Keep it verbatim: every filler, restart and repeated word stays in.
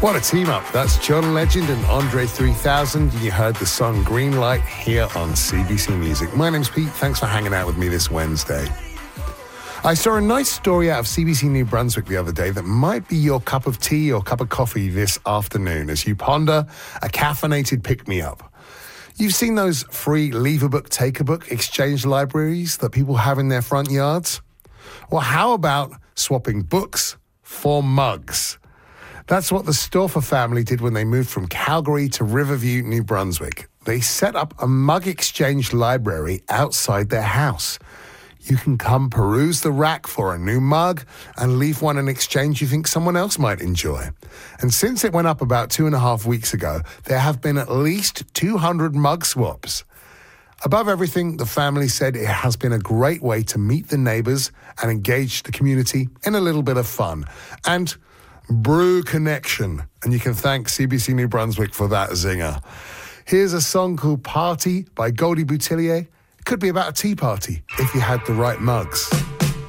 What a team up. That's John Legend and Andre three thousand. You heard the song Green Light here on C B C Music. My name's Pete. Thanks for hanging out with me this Wednesday. I saw a nice story out of C B C New Brunswick the other day that might be your cup of tea or cup of coffee this afternoon as you ponder a caffeinated pick-me-up. You've seen those free leave a book, take a book exchange libraries that people have in their front yards? Well, how about swapping books for mugs? That's what the Stauffer family did when they moved from Calgary to Riverview, New Brunswick. They set up a mug exchange library outside their house. You can come peruse the rack for a new mug and leave one in exchange you think someone else might enjoy. And since it went up about two and a half weeks ago, there have been at least two hundred mug swaps. Above everything, the family said it has been a great way to meet the neighbours and engage the community in a little bit of fun. And brew connection. And you can thank C B C New Brunswick for that zinger. Here's a song called Party by Goldie Boutillier. It could be about a tea party if you had the right mugs.